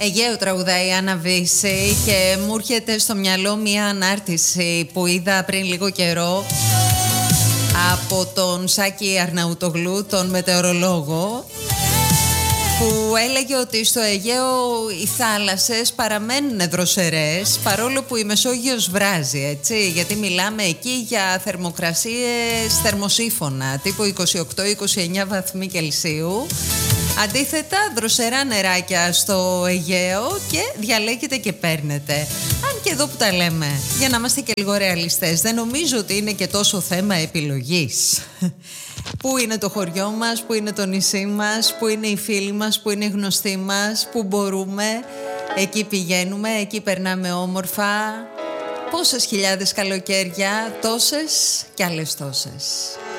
Αιγαίο τραγουδάει η Άννα Βύση και μου έρχεται στο μυαλό μια ανάρτηση που είδα πριν λίγο καιρό από τον Σάκη Αρναουτογλού, τον μετεωρολόγο, που έλεγε ότι στο Αιγαίο οι θάλασσες παραμένουν δροσερές παρόλο που η Μεσόγειος βράζει, έτσι, γιατί μιλάμε εκεί για θερμοκρασίες θερμοσύφωνα τύπου 28-29 βαθμοί Κελσίου. Αντίθετα, δροσερά νεράκια στο Αιγαίο και διαλέγετε και παίρνετε. Αν και εδώ που τα λέμε, για να είμαστε και λίγο ρεαλιστές, δεν νομίζω ότι είναι και τόσο θέμα επιλογής. Πού είναι το χωριό μας, πού είναι το νησί μας, πού είναι οι φίλοι μας, πού είναι οι γνωστοί μας, πού μπορούμε, εκεί πηγαίνουμε, εκεί περνάμε όμορφα. Πόσες χιλιάδες καλοκαίρια, τόσες κι άλλες τόσες.